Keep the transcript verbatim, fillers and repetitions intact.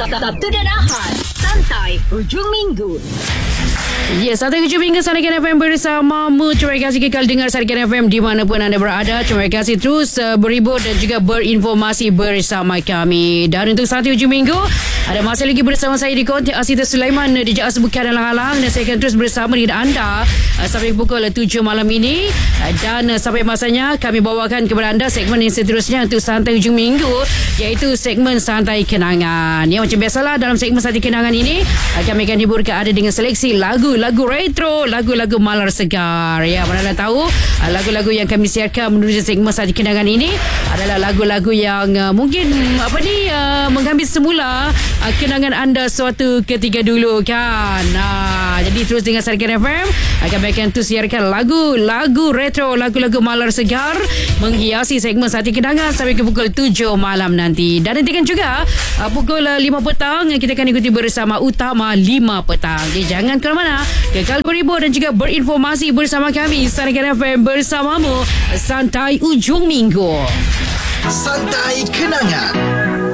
Sabtu dan Ahad, santai hujung minggu. Ya, yes, satu hujung minggu Sarikan F M bersamamu. Terima kasih kekal dengar Sarikan F M di mana pun anda berada. Terima kasih terus uh, berhibur dan juga berinformasi bersama kami. Dan untuk satu hujung minggu, ada masih lagi bersama saya di konti Asita Sulaiman di Jakarta Bukan dan Halang. Dan saya akan terus bersama dengan anda uh, sampai pukul tujuh malam ini. Uh, dan uh, sampai masanya kami bawakan kepada anda segmen yang seterusnya untuk santai hujung minggu, iaitu segmen Santai Kenangan. Ya, macam biasalah dalam segmen Santai Kenangan ini, uh, kami akan hiburkan anda dengan seleksi lagu lagu retro, lagu-lagu malar segar. Ya, mana anda tahu lagu-lagu yang kami siarkan menuju segmen Santai Kenangan ini adalah lagu-lagu yang uh, mungkin apa ni uh, mengambil semula uh, kenangan anda suatu ketika dulu kan. Nah, jadi terus dengan Sarikan F M, kami akan terus siarkan lagu-lagu retro, lagu-lagu malar segar menghiasi segmen Santai Kenangan sampai ke pukul tujuh malam nanti. Dan nantikan juga uh, pukul uh, lima petang kita akan ikuti bersama Utama lima petang. Jadi jangan ke mana-mana, kekal berhibur dan juga berinformasi bersama kami. Sarikan F M bersamamu, santai ujung minggu. Santai Kenangan.